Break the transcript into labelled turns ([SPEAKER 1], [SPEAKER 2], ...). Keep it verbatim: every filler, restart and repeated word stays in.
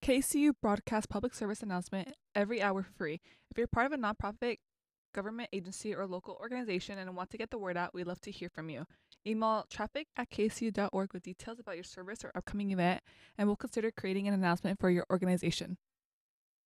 [SPEAKER 1] K C U broadcasts public service announcement every hour for free. If you're part of a nonprofit, government agency, or local organization and want to get the word out, we'd love to hear from you. Email traffic at k c u dot org with details about your service or upcoming event, and we'll consider creating an announcement for your organization.